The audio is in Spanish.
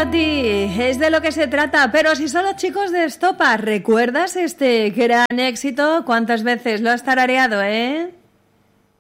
a ti, es de lo que se trata. Pero si son los chicos de Estopa, ¿recuerdas este gran éxito? ¿Cuántas veces lo has tarareado, eh?